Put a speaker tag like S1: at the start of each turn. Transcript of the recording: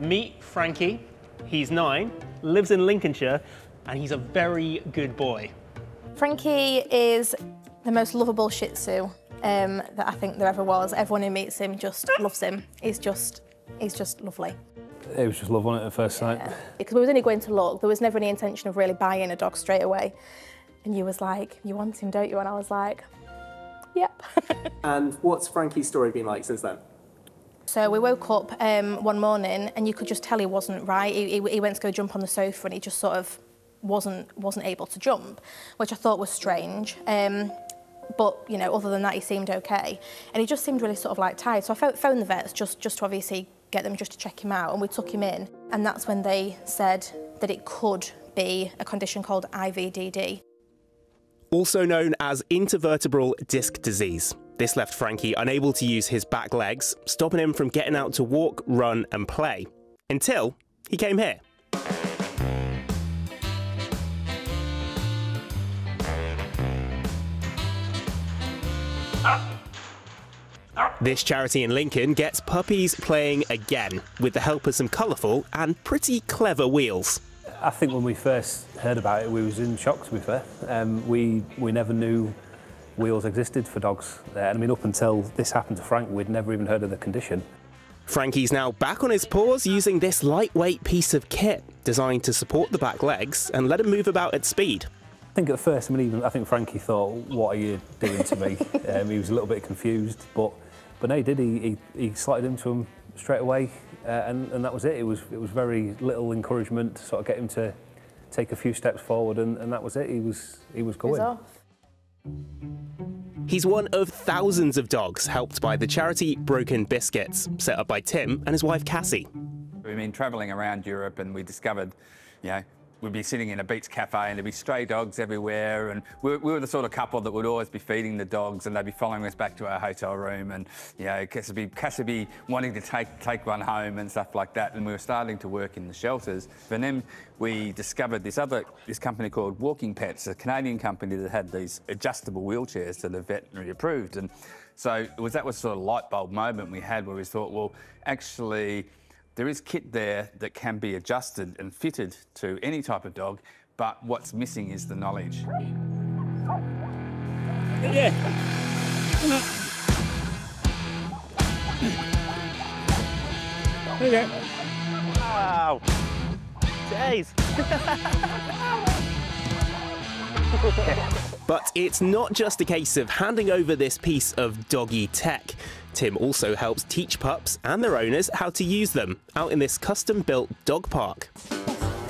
S1: Meet Frankie. He's 9, lives in Lincolnshire, and he's a very good boy.
S2: Frankie is the most lovable Shih Tzu that I think there ever was. Everyone who meets him just loves him. He's just lovely.
S3: It was just love on it at first sight.
S2: Yeah. Because we was only going to look, there was never any intention of really buying a dog straight away. And you was like, you want him, don't you? And I was like, yep.
S4: And what's Frankie's story been like since then?
S2: So we woke up one morning and you could just tell he wasn't right. He went to go jump on the sofa and he just sort of wasn't able to jump, which I thought was strange. But, you know, other than that, he seemed okay. And he just seemed really sort of like tired. So I phoned the vets just to obviously get them just to check him out, and we took him in. And that's when they said that it could be a condition called IVDD.
S5: Also known as intervertebral disc disease. This left Frankie unable to use his back legs, stopping him from getting out to walk, run and play. Until he came here. This charity in Lincoln gets puppies playing again, with the help of some colourful and pretty clever wheels.
S3: I think when we first heard about it, we was in shock, to be fair. We never knew wheels existed for dogs. And I mean, up until this happened to Frank, we'd never even heard of the condition.
S5: Frankie's now back on his paws using this lightweight piece of kit designed to support the back legs and let him move about at speed.
S3: I think at first, I think Frankie thought, what are you doing to me? He was a little bit confused, but no, he did. He slotted into him straight away, and that was it. It was very little encouragement to sort of get him to take a few steps forward, and that was it. He was going.
S2: He's off.
S5: He's one of thousands of dogs helped by the charity Broken Biscuits, set up by Tim and his wife Cassie.
S6: We've been travelling around Europe and we discovered, you know, we'd be sitting in a beach cafe and there'd be stray dogs everywhere, and we were the sort of couple that would always be feeding the dogs and they'd be following us back to our hotel room, and you know, Cassie be wanting to take one home and stuff like that, and we were starting to work in the shelters. And then we discovered this company called Walking Pets, a Canadian company that had these adjustable wheelchairs that are veterinary approved, and so that was sort of a light bulb moment we had where we thought, well, actually, there is kit there that can be adjusted and fitted to any type of dog, but what's missing is the knowledge.
S1: Yeah. Okay. Wow. Jeez.
S5: But it's not just a case of handing over this piece of doggy tech. Tim also helps teach pups and their owners how to use them out in this custom-built dog park.